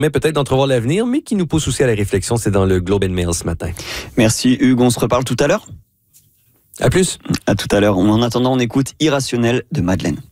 peut-être d'entrevoir l'avenir, mais qui nous pousse aussi à la réflexion. C'est dans le Globe and Mail ce matin. Merci Hugues, on se reparle tout à l'heure. À plus. À tout à l'heure. En attendant, on écoute Irrationnel de Madeleine.